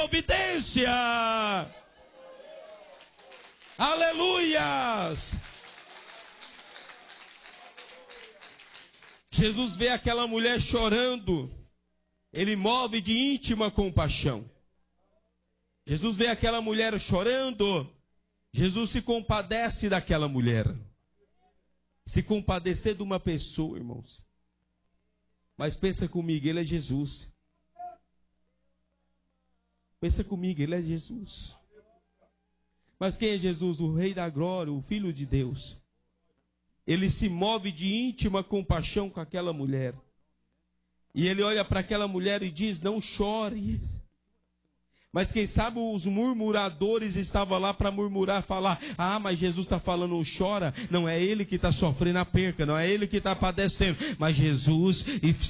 providência. Aleluias! Jesus vê aquela mulher chorando, ele move de íntima compaixão. Jesus vê aquela mulher chorando, Jesus se compadece daquela mulher. Se compadecer de uma pessoa, irmãos. Mas pensa comigo, ele é Jesus. Pensa comigo, ele é Jesus. Mas quem é Jesus? O Rei da Glória, o Filho de Deus. Ele se move de íntima compaixão com aquela mulher. E ele olha para aquela mulher e diz, não chore. Mas quem sabe os murmuradores estavam lá para murmurar, falar, ah, mas Jesus está falando, não chora. Não é ele que está sofrendo a perca, não é ele que está padecendo. Mas Jesus